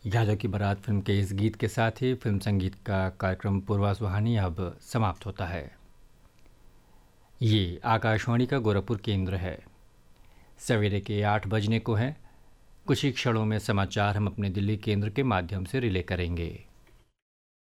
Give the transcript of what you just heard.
यादव की बारात फिल्म के इस गीत के साथ ही फिल्म संगीत का कार्यक्रम पूर्वा सुहानी अब समाप्त होता है। ये आकाशवाणी का गोरखपुर केंद्र है। सवेरे के 8 बजने को है। कुछ ही क्षणों में समाचार हम अपने दिल्ली केंद्र के माध्यम से रिले करेंगे।